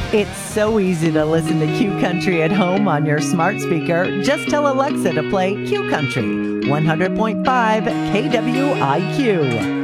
It's so easy to listen to Q Country at home on your smart speaker. Just tell Alexa to play Q Country 100.5 KWIQ.